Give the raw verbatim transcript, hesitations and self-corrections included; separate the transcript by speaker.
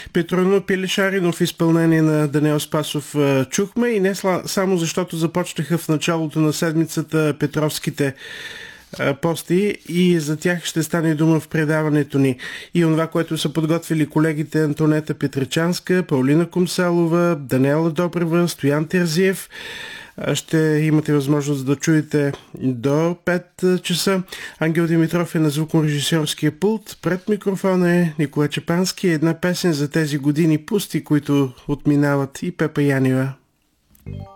Speaker 1: Петроно Пелешаринов в изпълнение на Даниел Спасов чухме и не само защото започнаха в началото на седмицата петровските пости и за тях ще стане дума в предаването ни. И онова, което са подготвили колегите Антонета Петричанска, Паулина Комсалова, Даниела Добрева, Стоян Терзиев. Ще имате възможност да чуете до пет часа. Ангел Димитров е на звукорежисьорския пулт. Пред микрофона е Николай Чепански. Една песен за тези години пусти, които отминават, и Пепа Янева.